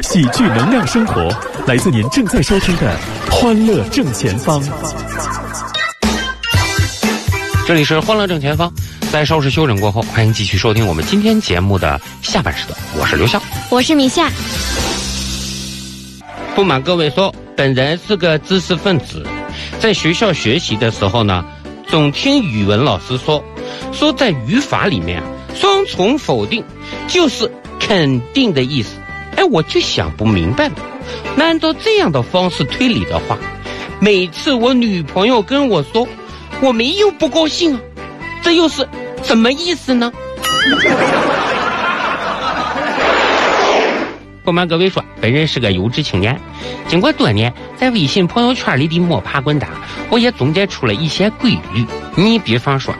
喜剧能量生活，来自您正在收听的欢乐正前方。 这里是欢乐正前方，在稍事休整过后，欢迎继续收听我们今天节目的下半时段。我是刘笑， 我是米夏。 不瞒各位说，本人是个知识分子，在学校学习的时候呢，总听语文老师说在语法里面双重否定就是肯定的意思。我就想不明白了，那按照这样的方式推理的话，每次我女朋友跟我说我没有不高兴啊，这又是什么意思呢？不瞒各位说，本人是个优质青年，经过多年在微信朋友圈里的摸爬滚打，我也总结出了一些规律。你比方说，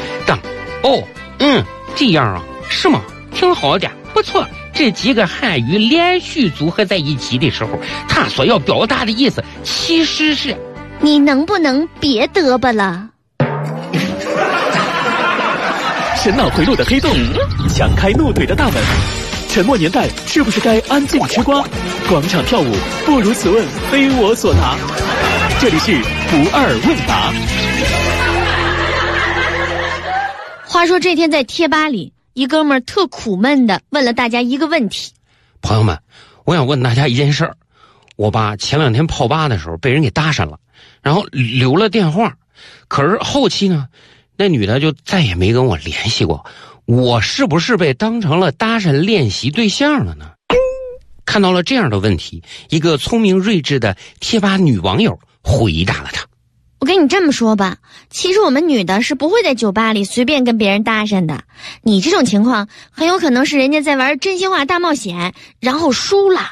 这样啊，是吗？挺好的，不错。这几个汉语连续组合在一起的时候，它所要表达的意思其实是你能不能别嘚吧了？ 神脑回路的黑洞，强开怒怼的大门。沉默年代是不是该安静吃瓜？广场跳舞不如此问非我所答。这里是不二问答。 话说这天在贴吧里，一哥们儿特苦闷的问了大家一个问题： 朋友们，我想问大家一件事儿，我吧前2天泡吧的时候被人给搭讪了，然后留了电话，可是后期呢，那女的就再也没跟我联系过，我是不是被当成了搭讪练习对象了呢？看到了这样的问题，一个聪明睿智的贴吧女网友回答了他： 我跟你这么说吧，其实我们女的是不会在酒吧里随便跟别人搭讪的，你这种情况很有可能是人家在玩真心话大冒险，然后输了。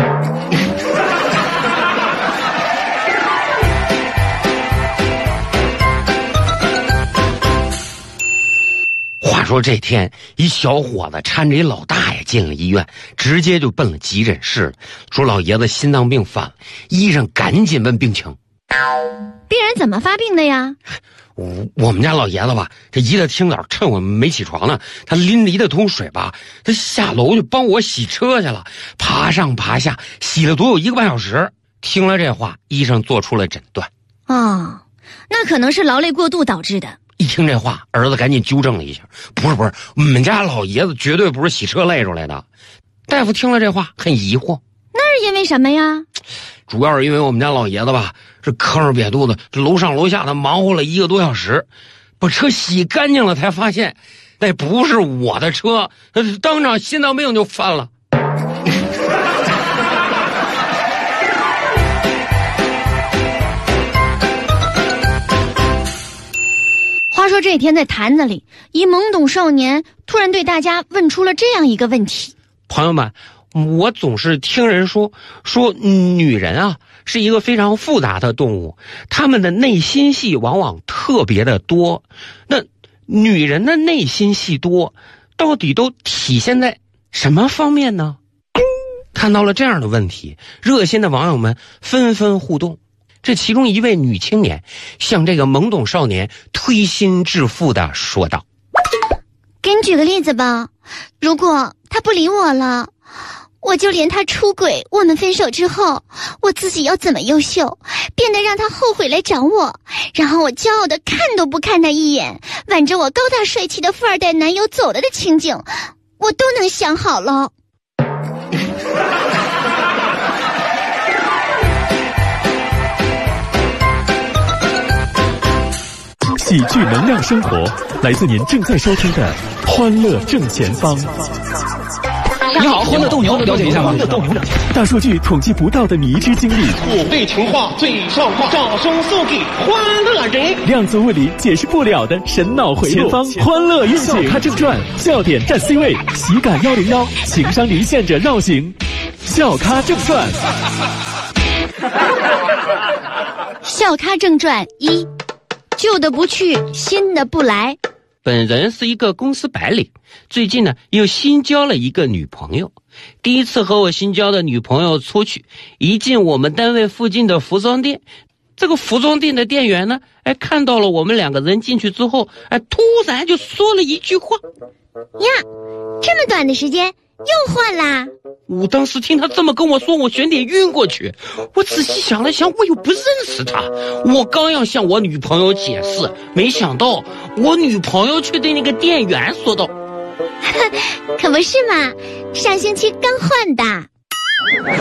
话说这天，一小伙子搀着一老大爷进了医院，直接就奔了急诊室了，说老爷子心脏病犯了。医生赶紧问病情， 病人怎么发病的呀？ 我们家老爷子吧，这一大清早趁我没起床呢，他拎着一大桶水吧，他下楼就帮我洗车去了，爬上爬下，洗了足有1个半小时。听了这话，医生做出了诊断。 那可能是劳累过度导致的。 一听这话，儿子赶紧纠正了一下，不是，我们家老爷子绝对不是洗车累出来的。大夫听了这话很疑惑， 那是因为什么呀？ 主要是因为我们家老爷子吧，这坑儿瘪肚子，楼上楼下的忙活了1个多小时，把车洗干净了，才发现那不是我的车，当场心脏病就犯了。 话说这天在坛子里，一懵懂少年突然对大家问出了这样一个问题： 朋友们，我总是听人说女人啊是一个非常复杂的动物，她们的内心戏往往特别的多。那女人的内心戏多，到底都体现在什么方面呢？看到了这样的问题，热心的网友们纷纷互动。这其中一位女青年向这个懵懂少年推心置腹地说道： 给你举个例子吧，如果他不理我了，我就连他出轨，我们分手之后，我自己要怎么优秀，变得让他后悔来找我，然后我骄傲的看都不看他一眼，挽着我高大帅气的富二代男友走了的情景，我都能想好了。 喜剧能量生活，来自您正在收听的欢乐正前方。 你好，欢乐斗牛，了解一下吗？ 大数据统计不到的迷之经历， 我为情话最上话，掌声送给欢乐人。 量子物理解释不了的神脑回路，前方欢乐运行。笑咖正传，笑点占 C 位，喜感101，情商离线者绕行。笑咖正传。 笑咖正传1，旧的不去，新的不来。 本人是一个公司白领，最近呢又新交了一个女朋友。第一次和我新交的女朋友出去，一进我们单位附近的服装店，这个服装店的店员呢，看到了我们2个人进去之后，突然就说了一句话： 呀，这么短的时间， 又换啦？ 我当时听他这么跟我说，我悬点晕过去。我仔细想了想，我又不认识他。我刚要向我女朋友解释，没想到我女朋友却对那个店员说道：“ 可不是嘛，上星期刚换的。”